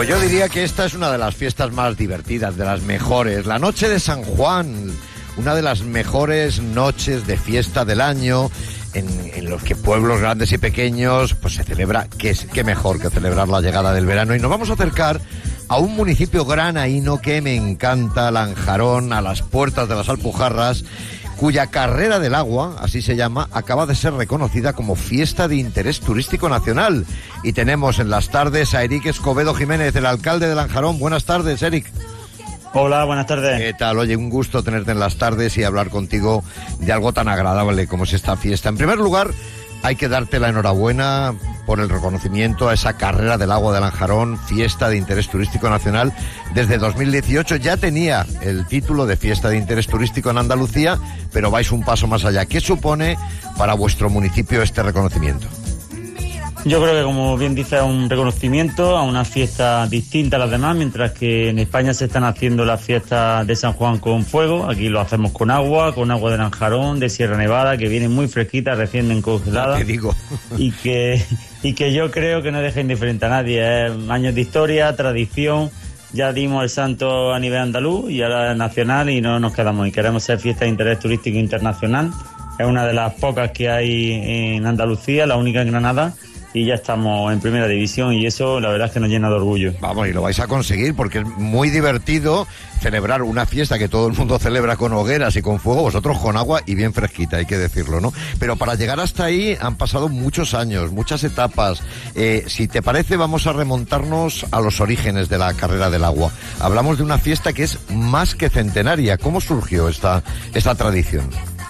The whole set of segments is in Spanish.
Pues yo diría que esta es una de las fiestas más divertidas, de las mejores. La noche de San Juan, una de las mejores noches de fiesta del año, en los que pueblos grandes y pequeños pues se celebra, qué mejor que celebrar la llegada del verano. Y nos vamos a acercar a un municipio granaíno que me encanta, Lanjarón, a las puertas de las Alpujarras, cuya carrera del agua, así se llama, acaba de ser reconocida como fiesta de interés turístico nacional. Y tenemos en las tardes a Eric Escobedo Jiménez, el alcalde de Lanjarón. Buenas tardes, Eric. Hola, buenas tardes. ¿Qué tal? Oye, un gusto tenerte en las tardes y hablar contigo de algo tan agradable como es esta fiesta. En primer lugar, hay que darte la enhorabuena por el reconocimiento a esa carrera del agua de Lanjarón, fiesta de interés turístico nacional. Desde 2018 ya tenía el título de fiesta de interés turístico en Andalucía, pero vais un paso más allá. ¿Qué supone para vuestro municipio este reconocimiento? Yo creo que, como bien dice, es un reconocimiento a una fiesta distinta a las demás, mientras que en España se están haciendo las fiestas de San Juan con fuego. Aquí lo hacemos con agua de Lanjarón, de Sierra Nevada, que viene muy fresquita, recién encongelada. Te digo. Y que yo creo que no deja indiferente a nadie. Es años de historia, tradición. Ya dimos el santo a nivel andaluz y ahora nacional, y no nos quedamos. Y queremos ser fiesta de interés turístico internacional. Es una de las pocas que hay en Andalucía, la única en Granada. Y ya estamos en primera división, y eso la verdad es que nos llena de orgullo. Vamos, y lo vais a conseguir, porque es muy divertido celebrar una fiesta que todo el mundo celebra con hogueras y con fuego, vosotros con agua y bien fresquita, hay que decirlo, ¿no? Pero para llegar hasta ahí han pasado muchos años, muchas etapas. Si te parece, vamos a remontarnos a los orígenes de la carrera del agua. Hablamos de una fiesta que es más que centenaria. ¿Cómo surgió esta tradición?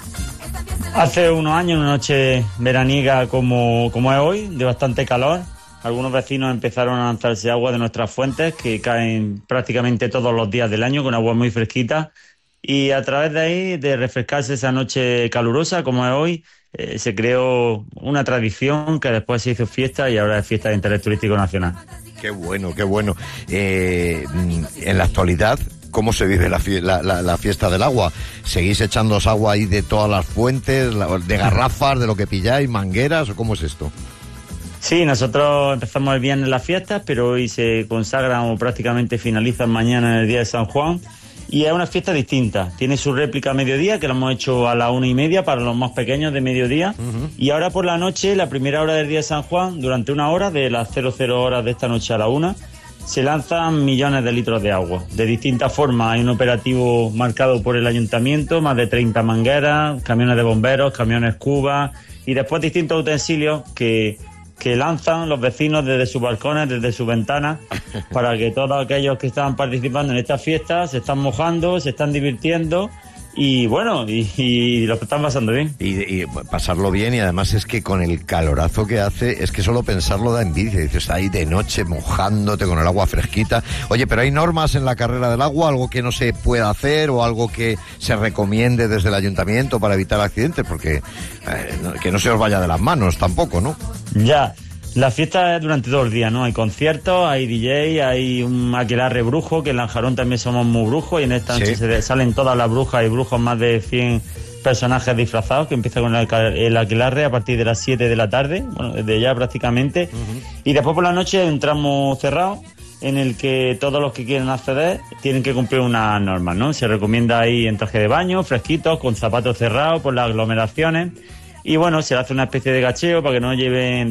Hace unos años, una noche veraniega como es hoy, de bastante calor, algunos vecinos empezaron a lanzarse agua de nuestras fuentes, que caen prácticamente todos los días del año, con agua muy fresquita, y a través de ahí, de refrescarse esa noche calurosa como es hoy, se creó una tradición que después se hizo fiesta, y ahora es fiesta de interés turístico nacional. Qué bueno, qué bueno. En la actualidad, ¿cómo se vive la fiesta del agua? ¿Seguís echándoos agua ahí de todas las fuentes, de garrafas, de lo que pilláis, mangueras, o cómo es esto? Sí, nosotros empezamos el viernes las fiestas, pero hoy se consagran o prácticamente finalizan mañana, en el día de San Juan. Y es una fiesta distinta. Tiene su réplica a mediodía, que la hemos hecho a las 1:30 para los más pequeños de mediodía. Y ahora por la noche, la primera hora del día de San Juan, durante una hora, de las 00 horas de esta noche a la 1, se lanzan millones de litros de agua. De distintas formas. Hay un operativo marcado por el ayuntamiento, más de 30 mangueras, camiones de bomberos, camiones cubas, y después distintos utensilios que lanzan los vecinos desde sus balcones, desde sus ventanas, para que todos aquellos que están participando en esta fiesta se están mojando, se están divirtiendo, y bueno, y lo están pasando bien. Y pasarlo bien, y además es que con el calorazo que hace, es que solo pensarlo da envidia. Dices, ahí de noche mojándote con el agua fresquita. Oye, pero ¿hay normas en la carrera del agua? ¿Algo que no se pueda hacer o algo que se recomiende desde el ayuntamiento para evitar accidentes? Porque que no se os vaya de las manos tampoco, ¿no? Ya. La fiesta es durante todo el día, ¿no? Hay conciertos, hay DJ, hay un aquelarre brujo, que en Lanjarón también somos muy brujos, y en esta noche salen todas las brujas y brujos, más de 100 personajes disfrazados, que empieza con el aquelarre a partir de las 7 de la tarde, bueno, desde ya prácticamente. Y después por la noche entramos cerrados, en el que todos los que quieren acceder tienen que cumplir unas normas, ¿no? Se recomienda ir en traje de baño, fresquitos, con zapatos cerrados por las aglomeraciones. Y bueno, se hace una especie de cacheo para que no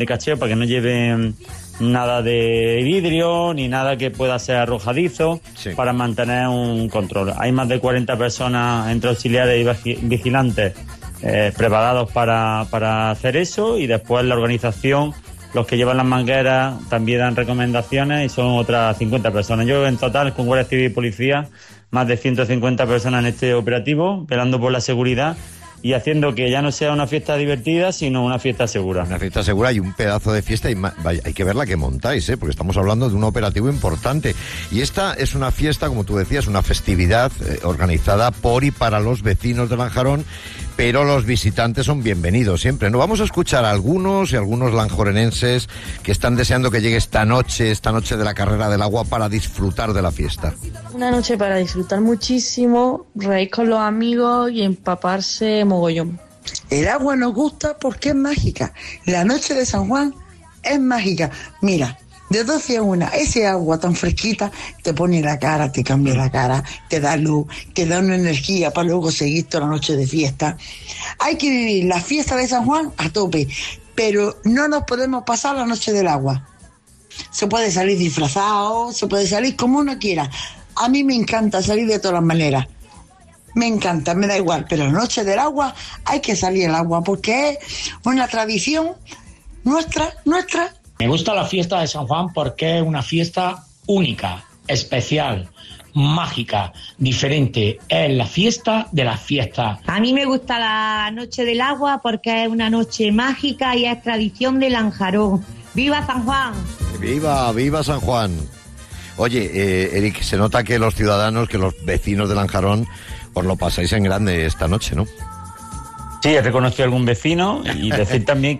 lleven nada de vidrio ni nada que pueda ser arrojadizo, para mantener un control. Hay más de 40 personas entre auxiliares y vigilantes preparados para hacer eso, y después la organización, los que llevan las mangueras, también dan recomendaciones, y son otras 50 personas. Yo en total, con Guardia Civil y Policía, más de 150 personas en este operativo, velando por la seguridad y haciendo que ya no sea una fiesta divertida, sino una fiesta segura. Una fiesta segura y un pedazo de fiesta, y vaya, hay que ver la que montáis, porque estamos hablando de un operativo importante. Y esta es una fiesta, como tú decías, una festividad organizada por y para los vecinos de Lanjarón, pero los visitantes son bienvenidos siempre, ¿no? Vamos a escuchar a algunos lanjorenenses que están deseando que llegue esta noche de la carrera del agua, para disfrutar de la fiesta. Una noche para disfrutar muchísimo, reír con los amigos y empaparse mogollón. El agua nos gusta porque es mágica. La noche de San Juan es mágica. Mira, De 12 a 1, ese agua tan fresquita te pone la cara, te cambia la cara, te da luz, te da una energía para luego seguir toda la noche de fiesta. Hay que vivir la fiesta de San Juan a tope, pero no nos podemos pasar la noche del agua. Se puede salir disfrazado, se puede salir como uno quiera. A mí me encanta salir de todas las maneras. Me encanta, me da igual, pero la noche del agua hay que salir al agua porque es una tradición nuestra. Me gusta la fiesta de San Juan porque es una fiesta única, especial, mágica, diferente. Es la fiesta de las fiestas. A mí me gusta la noche del agua porque es una noche mágica y es tradición de Lanjarón. ¡Viva San Juan! ¡Viva San Juan! Oye, Eric, se nota que los ciudadanos, que los vecinos de Lanjarón, os lo pasáis en grande esta noche, ¿no? Sí, he reconocido a algún vecino y decir también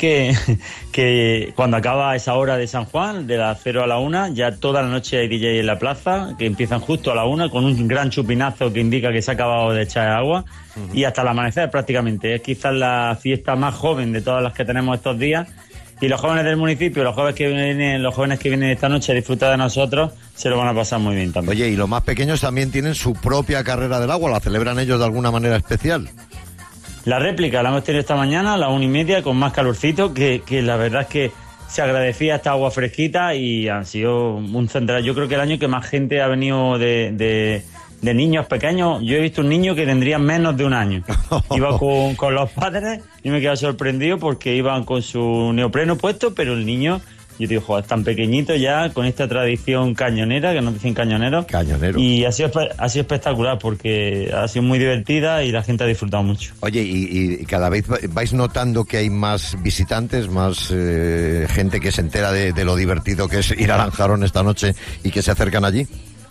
que cuando acaba esa hora de San Juan, de las 0 a la 1, ya toda la noche hay DJ en la plaza, que empiezan justo a la 1 con un gran chupinazo que indica que se ha acabado de echar agua y hasta el amanecer prácticamente. Es quizás la fiesta más joven de todas las que tenemos estos días y los jóvenes del municipio, los jóvenes que vienen esta noche a disfrutar de nosotros, se lo van a pasar muy bien también. Oye, y los más pequeños también tienen su propia carrera del agua, ¿la celebran ellos de alguna manera especial? La réplica la hemos tenido esta mañana a las 1:30 con más calorcito, que la verdad es que se agradecía esta agua fresquita y han sido un central. Yo creo que el año que más gente ha venido de niños pequeños. Yo he visto un niño que tendría menos de un año. Iba con los padres y me he quedado sorprendido porque iban con su neopreno puesto, pero el niño... Yo digo, joder, tan pequeñito ya, con esta tradición cañonera, que nos dicen cañoneros. Cañonero. Y ha sido espectacular porque ha sido muy divertida y la gente ha disfrutado mucho. Oye, y cada vez vais notando que hay más visitantes, más gente que se entera de lo divertido que es ir a Lanjarón esta noche y que se acercan allí.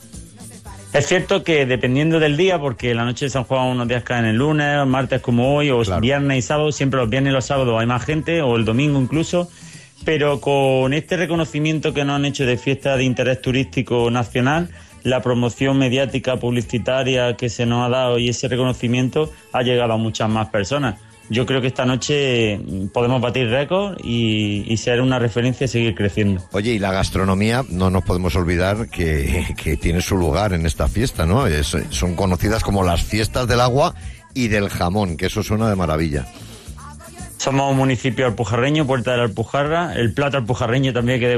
Es cierto que dependiendo del día, porque la noche de San Juan unos días caen el lunes, martes como hoy, o claro, viernes y sábado, siempre los viernes y los sábados hay más gente, o el domingo incluso. Pero con este reconocimiento que nos han hecho de fiesta de interés turístico nacional, la promoción mediática, publicitaria que se nos ha dado y ese reconocimiento ha llegado a muchas más personas. Yo creo que esta noche podemos batir récords y ser una referencia y seguir creciendo. Oye, y la gastronomía, no nos podemos olvidar que tiene su lugar en esta fiesta, ¿no? Son conocidas como las fiestas del agua y del jamón, que eso suena de maravilla. Somos un municipio alpujarreño, Puerta de la Alpujarra, el plato alpujarreño también que